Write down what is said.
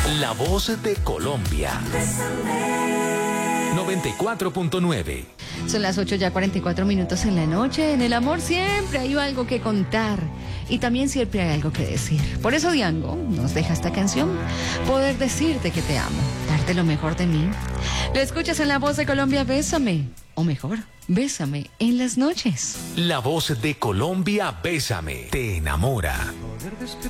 La voz de Colombia. 94.9. Son las 8:44 en la noche. En el amor siempre hay algo que contar y también siempre hay algo que decir. Por eso Diango nos deja esta canción. Poder decirte que te amo, darte lo mejor de mí. Lo escuchas en La Voz de Colombia, Bésame. O mejor, Bésame en las noches. La voz de Colombia, Bésame, te enamora.